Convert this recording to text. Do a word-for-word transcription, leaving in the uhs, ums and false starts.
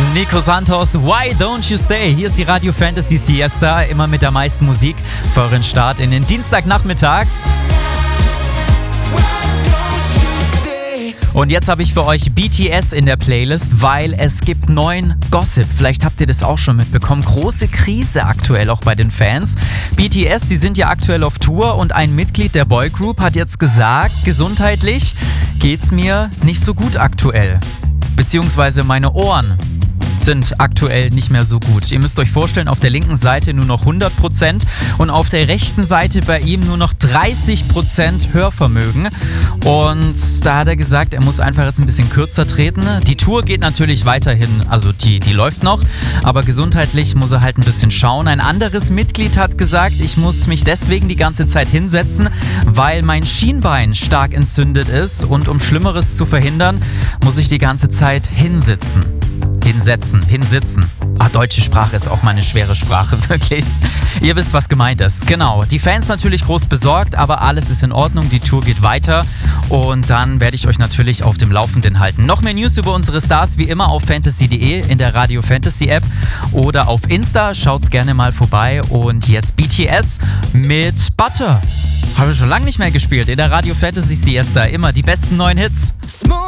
Nico Santos, Why Don't You Stay? Hier ist die Radio Fantasy Siesta, immer mit der meisten Musik für euren Start in den Dienstagnachmittag. Und jetzt habe ich für euch B T S in der Playlist, weil es gibt neuen Gossip. Vielleicht habt ihr das auch schon mitbekommen. Große Krise aktuell auch bei den Fans. B T S, die sind ja aktuell auf Tour und ein Mitglied der Boygroup hat jetzt gesagt, gesundheitlich geht's mir nicht so gut aktuell. Beziehungsweise meine Ohren sind aktuell nicht mehr so gut. Ihr müsst euch vorstellen, auf der linken Seite nur noch hundert Prozent und auf der rechten Seite bei ihm nur noch dreißig Prozent Hörvermögen. Und da hat er gesagt, er muss einfach jetzt ein bisschen kürzer treten. Die Tour geht natürlich weiterhin, also die, die läuft noch, aber gesundheitlich muss er halt ein bisschen schauen. Ein anderes Mitglied hat gesagt, ich muss mich deswegen die ganze Zeit hinsetzen, weil mein Schienbein stark entzündet ist und um Schlimmeres zu verhindern, muss ich die ganze Zeit hinsitzen. Hinsetzen, hinsitzen. Ah, deutsche Sprache ist auch mal eine schwere Sprache, wirklich. Ihr wisst, was gemeint ist. Genau, die Fans natürlich groß besorgt, aber alles ist in Ordnung, die Tour geht weiter und dann werde ich euch natürlich auf dem Laufenden halten. Noch mehr News über unsere Stars wie immer auf fantasy punkt de in der Radio Fantasy App oder auf Insta, schaut's gerne mal vorbei und jetzt B T S mit Butter. Habe ich schon lange nicht mehr gespielt in der Radio Fantasy Siesta, immer die besten neuen Hits.